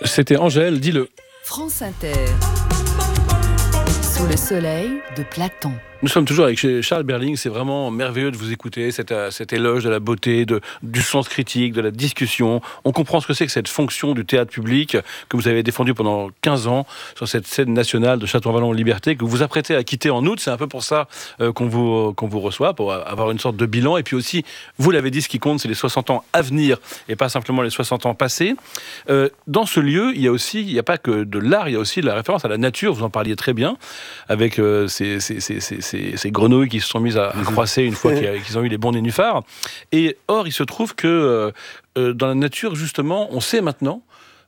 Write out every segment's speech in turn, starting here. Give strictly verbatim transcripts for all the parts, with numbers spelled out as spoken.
C'était Angèle, dis-le. France Inter. Sous le soleil de Platon. Nous sommes toujours avec Charles Berling, c'est vraiment merveilleux de vous écouter, cet, cet éloge de la beauté, de, du sens critique, de la discussion. On comprend ce que c'est que cette fonction du théâtre public que vous avez défendu pendant quinze ans sur cette scène nationale de Château-Vallon-Liberté, que vous vous apprêtez à quitter en août. C'est un peu pour ça euh, qu'on vous, qu'on vous reçoit, pour avoir une sorte de bilan. Et puis aussi, vous l'avez dit, ce qui compte, c'est les soixante ans à venir et pas simplement les soixante ans passés. Euh, dans ce lieu, il y a aussi, il n'y a pas que de l'art, il y a aussi la référence à la nature, vous en parliez très bien, avec euh, ces, ces, ces, ces Ces, ces grenouilles qui se sont mises à, à croisser une fois qu'ils ont eu les bons nénuphars. Et or, il se trouve que euh, dans la nature, justement, on sait maintenant,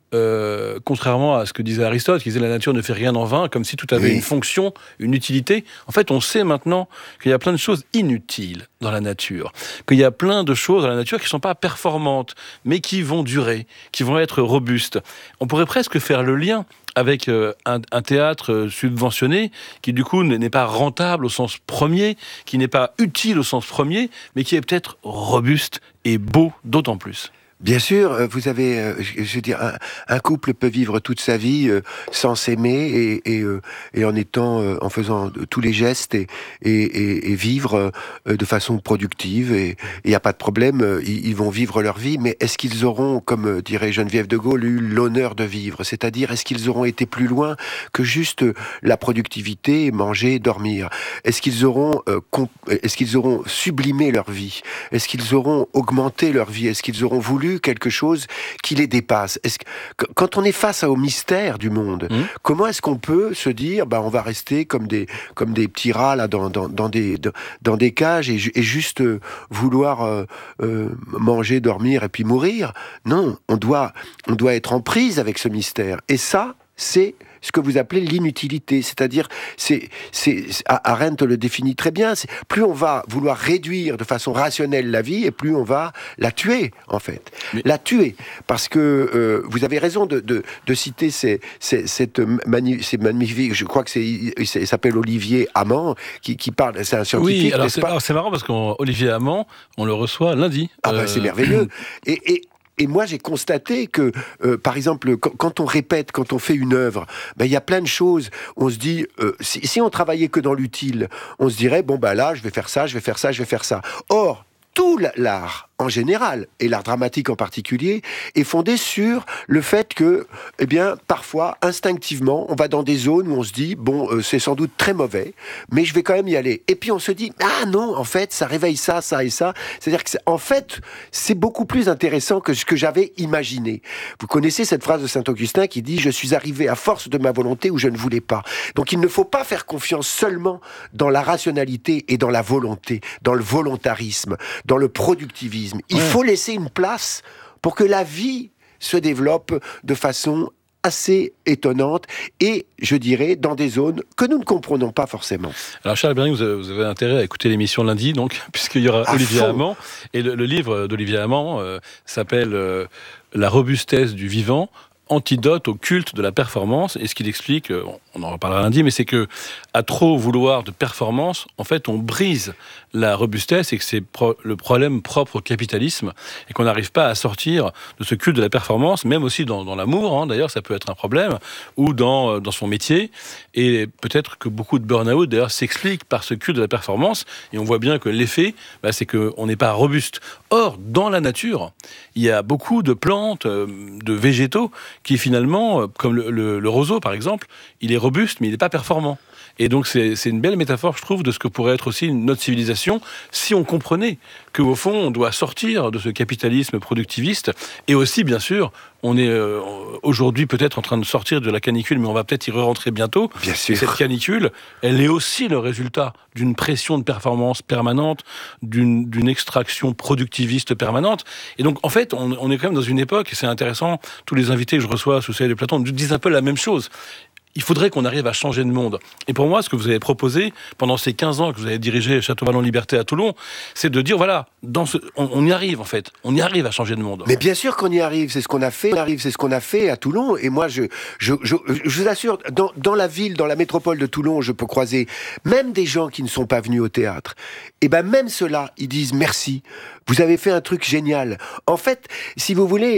euh, contrairement à ce que disait Aristote, qui disait la nature ne fait rien en vain, comme si tout avait oui. une fonction, une utilité. En fait, on sait maintenant qu'il y a plein de choses inutiles dans la nature, qu'il y a plein de choses dans la nature qui ne sont pas performantes, mais qui vont durer, qui vont être robustes. On pourrait presque faire le lien avec euh, un, un théâtre euh, subventionné qui du coup n'est pas rentable au sens premier, qui n'est pas utile au sens premier, mais qui est peut-être robuste et beau d'autant plus. Bien sûr, vous avez, euh, je, je veux dire, un, un couple peut vivre toute sa vie euh, sans s'aimer et, et, euh, et en étant, euh, en faisant tous les gestes et, et, et, et vivre euh, de façon productive et il n'y a pas de problème, euh, ils, ils vont vivre leur vie, mais est-ce qu'ils auront, comme euh, dirait Geneviève de Gaulle, eu l'honneur de vivre? C'est-à-dire, est-ce qu'ils auront été plus loin que juste euh, la productivité, manger, dormir? Est-ce qu'ils auront, euh, comp- est-ce qu'ils auront sublimé leur vie? Est-ce qu'ils auront augmenté leur vie? Est-ce qu'ils auront voulu quelque chose qui les dépasse? Est-ce que, quand on est face au mystère du monde, mmh. comment est-ce qu'on peut se dire, bah, on va rester comme des, comme des petits rats là, dans, dans, dans, des, dans des cages et, et juste euh, vouloir euh, euh, manger, dormir et puis mourir? Non, on doit, on doit être en prise avec ce mystère. Et ça, c'est ce que vous appelez l'inutilité, c'est-à-dire, c'est, c'est, Arendt le définit très bien, c'est, plus on va vouloir réduire de façon rationnelle la vie, et plus on va la tuer, en fait. Mais... La tuer, parce que euh, vous avez raison de, de, de citer ces, ces, cette mani, ces magnifiques, je crois que c'est, il s'appelle Olivier Amand, qui, qui parle, c'est un scientifique, oui, alors c'est, alors c'est marrant parce qu'Olivier Amand, on le reçoit lundi. Ah euh... ben c'est merveilleux. et, et Et moi, j'ai constaté que, euh, par exemple, quand, quand on répète, quand on fait une œuvre, ben, il y a plein de choses. On se dit, euh, si, si on travaillait que dans l'utile, on se dirait, bon, bah ben là, je vais faire ça, je vais faire ça, je vais faire ça. Or, tout l'art, en général, et l'art dramatique en particulier, est fondé sur le fait que, eh bien, parfois, instinctivement, on va dans des zones où on se dit, bon, euh, c'est sans doute très mauvais, mais je vais quand même y aller. Et puis on se dit, ah non, en fait, ça réveille ça, ça et ça. C'est-à-dire que, c'est, en fait, c'est beaucoup plus intéressant que ce que j'avais imaginé. Vous connaissez cette phrase de Saint-Augustin qui dit, je suis arrivé à force de ma volonté où je ne voulais pas. Donc il ne faut pas faire confiance seulement dans la rationalité et dans la volonté, dans le volontarisme, dans le productivisme. Il ouais. faut laisser une place pour que la vie se développe de façon assez étonnante et, je dirais, dans des zones que nous ne comprenons pas forcément. Alors Charles Berling, vous avez, vous avez intérêt à écouter l'émission lundi, donc, puisqu'il y aura à Olivier fond. Amand, et le, le livre d'Olivier Amand euh, s'appelle euh, « La robustesse du vivant ». Antidote au culte de la performance. Et ce qu'il explique, on en reparlera lundi, mais c'est que à trop vouloir de performance, en fait, on brise la robustesse et que c'est pro- le problème propre au capitalisme et qu'on n'arrive pas à sortir de ce culte de la performance, même aussi dans, dans l'amour, hein, d'ailleurs, ça peut être un problème, ou dans, dans son métier. Et peut-être que beaucoup de burn-out, d'ailleurs, s'expliquent par ce culte de la performance. Et on voit bien que l'effet, bah, c'est qu'on n'est pas robuste. Or, dans la nature, il y a beaucoup de plantes, de végétaux qui finalement, comme le, le, le roseau par exemple, il est robuste mais il n'est pas performant. Et donc c'est, c'est une belle métaphore, je trouve, de ce que pourrait être aussi notre civilisation si on comprenait qu'au fond, on doit sortir de ce capitalisme productiviste. Et aussi, bien sûr, on est euh, aujourd'hui peut-être en train de sortir de la canicule, mais on va peut-être y re-rentrer bientôt. Bien sûr. Et cette canicule, elle est aussi le résultat d'une pression de performance permanente, d'une, d'une extraction productiviste permanente. Et donc, en fait, on, on est quand même dans une époque, et c'est intéressant, tous les invités que je reçois sous Soleil de Platon disent un peu la même chose. Il faudrait qu'on arrive à changer de monde. Et pour moi, ce que vous avez proposé pendant ces quinze ans que vous avez dirigé Château-Vallon-Liberté à Toulon, c'est de dire, voilà, dans ce, on, on y arrive en fait. On y arrive à changer de monde. Mais bien sûr qu'on y arrive, c'est ce qu'on a fait. On arrive, c'est ce qu'on a fait à Toulon. Et moi, je, je, je, je vous assure, dans, dans la ville, dans la métropole de Toulon, je peux croiser même des gens qui ne sont pas venus au théâtre. Et ben même ceux-là, ils disent merci. Vous avez fait un truc génial. En fait, si vous voulez...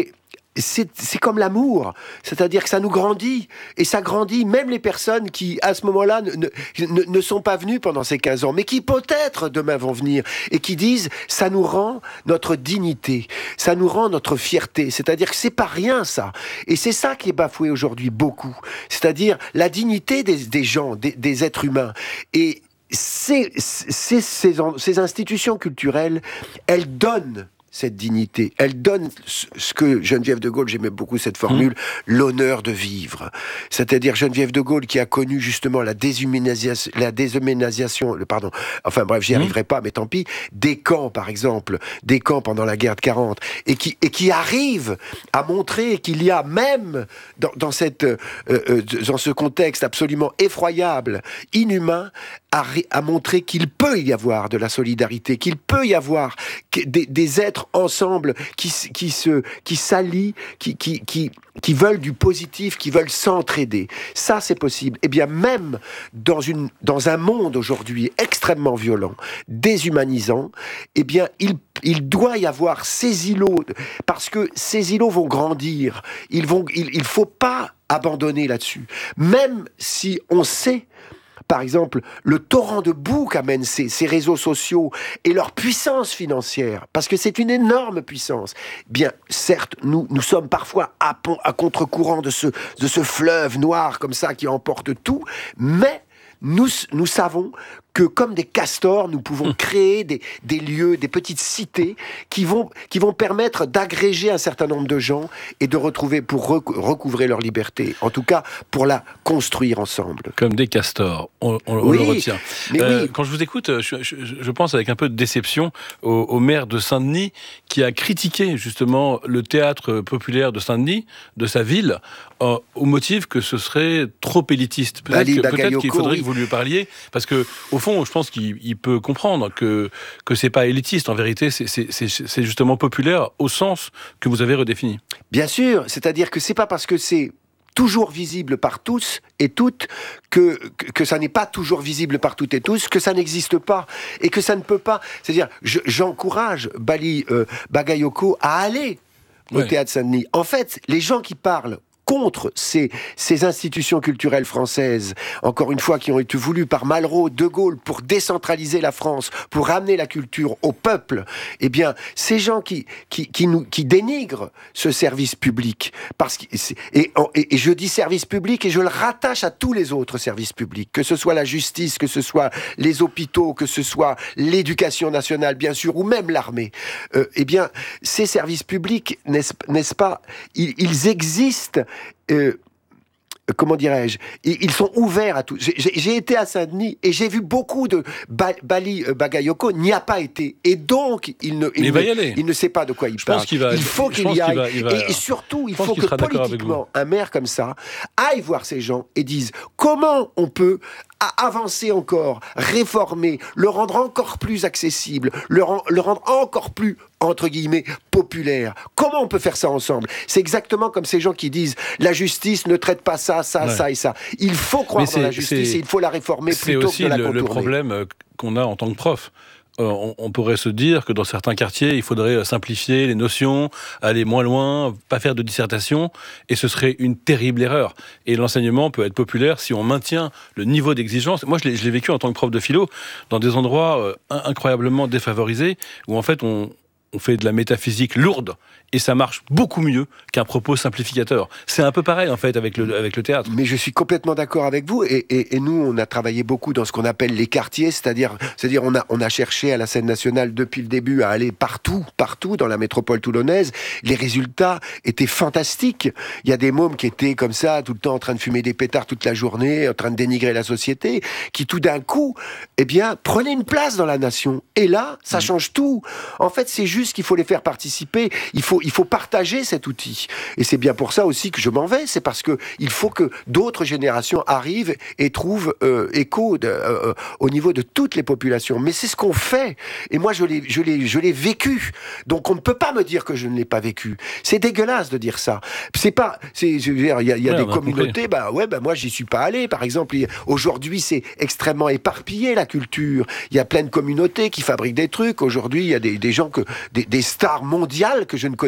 c'est, c'est comme l'amour, c'est-à-dire que ça nous grandit, et ça grandit même les personnes qui, à ce moment-là, ne, ne, ne sont pas venues pendant ces quinze ans, mais qui peut-être demain vont venir, et qui disent, ça nous rend notre dignité, ça nous rend notre fierté, c'est-à-dire que c'est pas rien ça, et c'est ça qui est bafoué aujourd'hui beaucoup, c'est-à-dire la dignité des, des gens, des, des êtres humains, et ces, ces, ces, ces institutions culturelles, elles donnent cette dignité, elle donne ce que Geneviève de Gaulle, j'aimais beaucoup cette formule, mmh. l'honneur de vivre. C'est-à-dire Geneviève de Gaulle qui a connu justement la déshumanisation, la déshumanisation, pardon, enfin bref, j'y mmh. arriverai pas, mais tant pis, des camps par exemple, des camps pendant la guerre de quarante, et qui, et qui arrive à montrer qu'il y a même dans, dans, cette, euh, euh, dans ce contexte absolument effroyable, inhumain, à, à montrer qu'il peut y avoir de la solidarité, qu'il peut y avoir des, des êtres ensemble qui, qui, se, qui s'allient, qui, qui, qui, qui veulent du positif, qui veulent s'entraider. Ça, c'est possible. Eh bien, même dans, une, dans un monde aujourd'hui extrêmement violent, déshumanisant, eh bien, il, il doit y avoir ces îlots, parce que ces îlots vont grandir. Ils vont, il ne faut pas abandonner là-dessus. Même si on sait, par exemple, le torrent de boue qu'amènent ces, ces réseaux sociaux et leur puissance financière, parce que c'est une énorme puissance. Bien, certes, nous, nous sommes parfois à, à contre-courant de ce, de ce fleuve noir comme ça qui emporte tout, mais nous, nous savons que comme des castors, nous pouvons créer des, des lieux, des petites cités qui vont, qui vont permettre d'agréger un certain nombre de gens et de retrouver, pour recouvrer leur liberté, en tout cas pour la construire ensemble. Comme des castors, on, on, oui, on le retient. Mais euh, oui. Quand je vous écoute, je, je, je pense avec un peu de déception au, au maire de Saint-Denis qui a critiqué justement le théâtre populaire de Saint-Denis, de sa ville, euh, au motif que ce serait trop élitiste. Peut-être, que, peut-être qu'il faudrait oui. que vous lui parliez, parce que au fond, je pense qu'il il peut comprendre que que c'est pas élitiste. En vérité, c'est, c'est, c'est, c'est justement populaire au sens que vous avez redéfini. Bien sûr, c'est-à-dire que c'est pas parce que c'est toujours visible par tous et toutes, que, que, que ça n'est pas toujours visible par toutes et tous, que ça n'existe pas, et que ça ne peut pas... C'est-à-dire, je, j'encourage Bali euh, Bagayoko à aller au ouais. Théâtre Saint-Denis. En fait, les gens qui parlent contre ces, ces institutions culturelles françaises, encore une fois, qui ont été voulues par Malraux, De Gaulle, pour décentraliser la France, pour ramener la culture au peuple, eh bien, ces gens qui, qui, qui, nous, qui dénigrent ce service public, parce que, et, et, et je dis service public, et je le rattache à tous les autres services publics, que ce soit la justice, que ce soit les hôpitaux, que ce soit l'éducation nationale, bien sûr, ou même l'armée, euh, eh bien, ces services publics, n'est-ce, n'est-ce pas, ils, ils existent. Euh, comment dirais-je, ils sont ouverts à tout. J'ai, j'ai été à Saint-Denis et j'ai vu beaucoup de ba- Bali Bagayoko n'y a pas été, et donc il ne, il, il, ne, va y aller. il ne sait pas de quoi il je parle. Pense qu'il va, il faut qu'il y aille, qu'il va, il va, et, et surtout il faut qu'il que politiquement un maire comme ça aille voir ces gens et dise comment on peut avancer encore, réformer, le rendre encore plus accessible, le, rend, le rendre encore plus, entre guillemets, populaire. Comment on peut faire ça ensemble ? C'est exactement comme ces gens qui disent la justice ne traite pas ça, ça, ouais. ça et ça. Il faut croire dans la justice et il faut la réformer plutôt que de la contourner. C'est aussi le problème qu'on a en tant que prof. Euh, on, on pourrait se dire que dans certains quartiers, il faudrait simplifier les notions, aller moins loin, pas faire de dissertation, et ce serait une terrible erreur. Et l'enseignement peut être populaire si on maintient le niveau d'exigence. Moi, je l'ai, je l'ai vécu en tant que prof de philo, dans des endroits euh, incroyablement défavorisés, où en fait, on, on fait de la métaphysique lourde, et ça marche beaucoup mieux qu'un propos simplificateur. C'est un peu pareil, en fait, avec le, avec le théâtre. Mais je suis complètement d'accord avec vous, et, et, et nous, on a travaillé beaucoup dans ce qu'on appelle les quartiers, c'est-à-dire, c'est-à-dire on a, on a cherché à la scène nationale, depuis le début, à aller partout, partout dans la métropole toulonnaise. Les résultats étaient fantastiques. Il y a des mômes qui étaient comme ça, tout le temps en train de fumer des pétards toute la journée, en train de dénigrer la société, qui tout d'un coup, eh bien, prenaient une place dans la nation. Et là, ça mmh. change tout. En fait, c'est juste qu'il faut les faire participer. Il faut Il faut partager cet outil. Et c'est bien pour ça aussi que je m'en vais. C'est parce que il faut que d'autres générations arrivent et trouvent euh, écho de, euh, au niveau de toutes les populations. Mais c'est ce qu'on fait. Et moi, je l'ai, je l'ai, je l'ai vécu. Donc, on ne peut pas me dire que je ne l'ai pas vécu. C'est dégueulasse de dire ça. C'est pas, c'est, je veux dire, il y a, il y a ouais, des communautés, bah ouais, bah moi, j'y suis pas allé. Par exemple, aujourd'hui, c'est extrêmement éparpillé, la culture. Il y a plein de communautés qui fabriquent des trucs. Aujourd'hui, il y a des, des gens que, des, des stars mondiales que je ne connais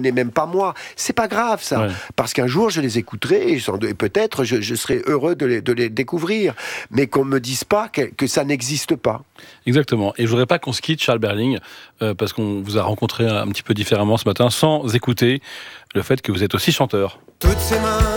connais même pas moi. C'est pas grave ça, Ouais. parce qu'un jour je les écouterai et, sans- et peut-être je, je serai heureux de les, de les découvrir, mais qu'on me dise pas que, que ça n'existe pas. Exactement. Et je voudrais pas qu'on se quitte, Charles Berling, euh, parce qu'on vous a rencontré un petit peu différemment ce matin, sans écouter le fait que vous êtes aussi chanteur. Toutes ces mains